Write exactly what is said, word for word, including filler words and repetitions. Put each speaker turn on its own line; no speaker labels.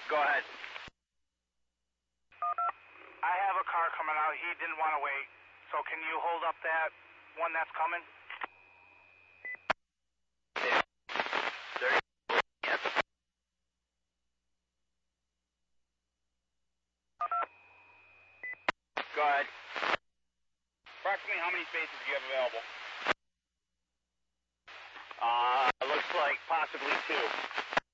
Go ahead.
I have a car coming out. He didn't want to wait. So can you hold up that one that's coming?
Yes. Go ahead.
Approximately how many spaces do you have available?
Uh, looks like possibly two.